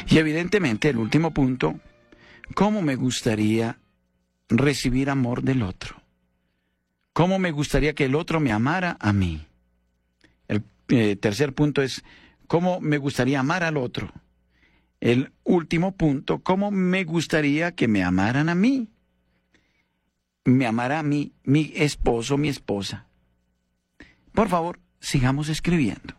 Y evidentemente el último punto, ¿cómo me gustaría recibir amor del otro? ¿Cómo me gustaría que el otro me amara a mí? El tercer punto es, ¿cómo me gustaría amar al otro? El último punto, ¿cómo me gustaría que me amaran a mí? Me amara a mí, mi esposo, mi esposa. Por favor, sigamos escribiendo.